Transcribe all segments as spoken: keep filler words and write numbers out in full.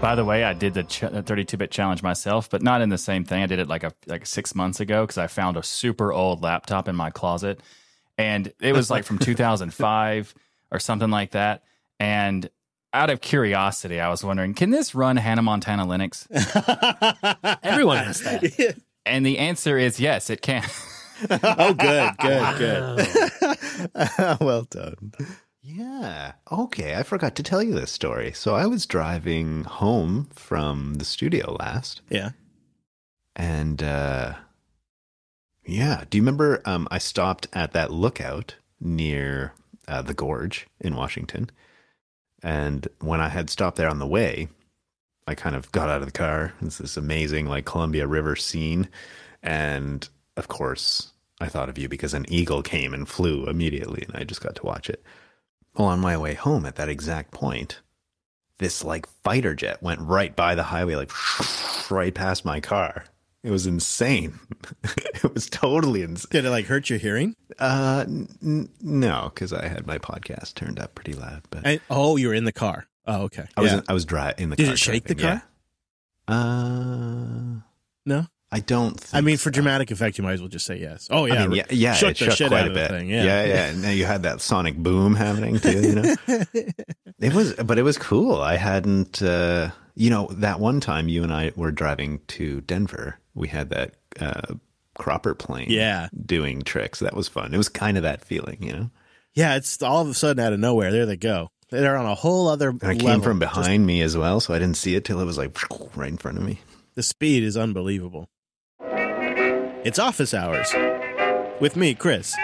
By the way, I did the ch- thirty-two bit challenge myself, but not in the same thing. I did it like a like six months ago because I found a super old laptop in my closet, and it was like from two thousand five or something like that. And out of curiosity, I was wondering, can this run Hannah Montana Linux? Everyone has that. And the answer is yes, it can. Oh, good, good, good. Well done. Yeah. Okay, I forgot to tell you this story. So I was driving home from the studio last. Yeah. And, uh, yeah. Do you remember um, I stopped at that lookout near uh, the Gorge in Washington? And when I had stopped there on the way, I kind of got out of the car. It's this amazing, like, Columbia River scene. And, of course, I thought of you because an eagle came and flew immediately, and I just got to watch it. Well, on my way home at that exact point, this like fighter jet went right by the highway, like right past my car. It was insane. It was totally insane. Did it like hurt your hearing? Uh, n- no, because I had my podcast turned up pretty loud. But I, oh, you were in the car. Oh, okay. I was yeah. in, I was dry in the Did car. it shake driving, the car? Yeah. Uh, no. I don't think I mean, for so. dramatic effect, you might as well just say yes. Oh, yeah. I mean, yeah, yeah, shook it the shook shit quite out a of the bit. thing. Yeah. yeah, yeah. And then you had that sonic boom happening too, you know? It was, but it was cool. I hadn't, uh, you know, that one time you and I were driving to Denver, we had that uh, Cropper plane Yeah. doing tricks. That was fun. It was kind of that feeling, you know? Yeah, it's all of a sudden out of nowhere. There they go. They're on a whole other And it level. came from behind me as well, so I didn't see it till it was like right in front of me. The speed is unbelievable. It's office hours with me, Chris.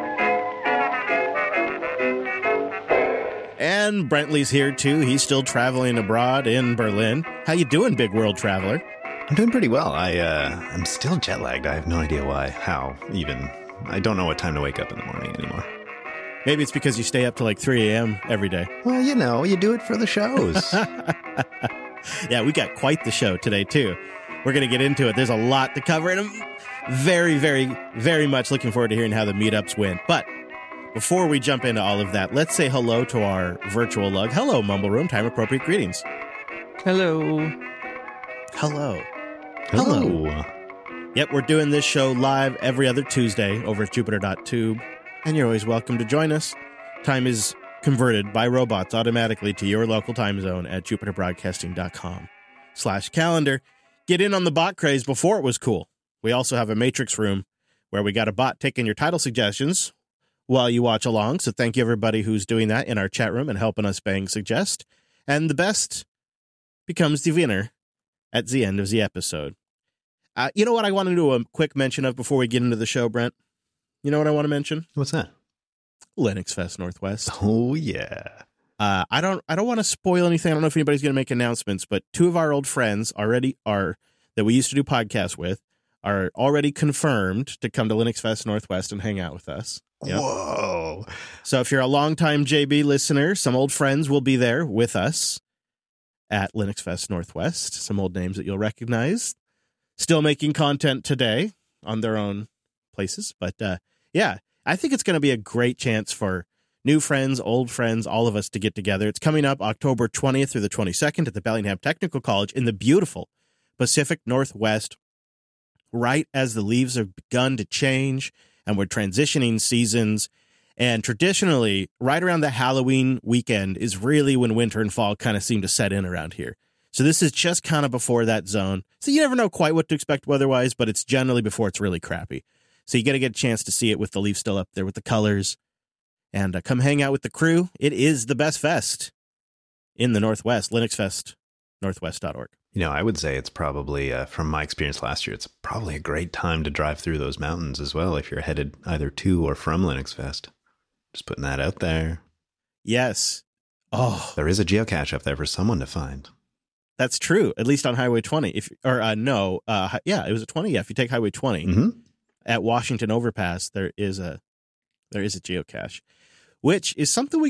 And Brentley's here too. He's still traveling abroad in Berlin. How you doing, big world traveler? I'm doing pretty well. I, uh, I'm still jet lagged. I have no idea why, how, even. I don't know what time to wake up in the morning anymore. Maybe it's because you stay up till like three a.m. every day. Well, you know, you do it for the shows. Yeah, we got quite the show today, too. We're going to get into it. There's a lot to cover, and I'm very, very, very much looking forward to hearing how the meetups went. But before we jump into all of that, let's say hello to our virtual lug. Hello, Mumble Room. Time-appropriate greetings. Hello. Hello. Hello. Yep, we're doing this show live every other Tuesday over at Jupiter dot tube, and you're always welcome to join us. Time is converted by robots automatically to your local time zone at jupiter broadcasting dot com slash calendar. Get in on the bot craze before it was cool. We also have a Matrix room where we got a bot taking your title suggestions while you watch along. So thank you, everybody who's doing that in our chat room and helping us bang suggest. And the best becomes the winner at the end of the episode. Uh, you know what I want to do a quick mention of before we get into the show, Brent? You know what I want to mention? What's that? Linux Fest Northwest. Oh, yeah. Uh, I don't I don't want to spoil anything. I don't know if anybody's going to make announcements, but two of our old friends already are, that we used to do podcasts with, are already confirmed to come to Linux Fest Northwest and hang out with us. Yep. Whoa. So if you're a longtime J B listener, some old friends will be there with us at Linux Fest Northwest. Some old names that you'll recognize. Still making content today on their own places. But uh, yeah, I think it's going to be a great chance for new friends, old friends, all of us to get together. It's coming up October twentieth through the twenty-second at the Bellingham Technical College in the beautiful Pacific Northwest, right as the leaves have begun to change and we're transitioning seasons. And traditionally, right around the Halloween weekend is really when winter and fall kind of seem to set in around here. So this is just kind of before that zone. So you never know quite what to expect weather-wise, but it's generally before it's really crappy. So you got to get a chance to see it with the leaves still up there with the colors. And uh, come hang out with the crew. It is the best fest in the Northwest, linux fest northwest dot org. You know, I would say it's probably, uh, from my experience last year, it's probably a great time to drive through those mountains as well if you're headed either to or from Linux Fest. Just putting that out there. Yes. Oh, There is a geocache up there for someone to find. that's true. At least on Highway twenty. If or uh, no, uh, hi- yeah, it was a twenty. Yeah, if you take Highway twenty Mm-hmm. at Washington Overpass, there is a there is a geocache, which is something we